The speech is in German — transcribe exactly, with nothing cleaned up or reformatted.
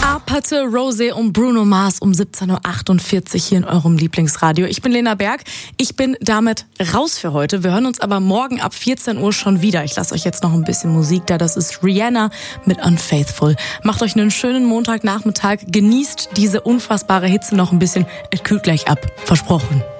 Apate, Rosé und Bruno Mars um siebzehn Uhr achtundvierzig hier in eurem Lieblingsradio. Ich bin Lena Berg. Ich bin damit raus für heute. Wir hören uns aber morgen ab vierzehn Uhr schon wieder. Ich lasse euch jetzt noch ein bisschen Musik da. Das ist Rihanna mit Unfaithful. Macht euch einen schönen Montagnachmittag. Genießt diese unfassbare Hitze noch ein bisschen. Es kühlt gleich ab. Versprochen.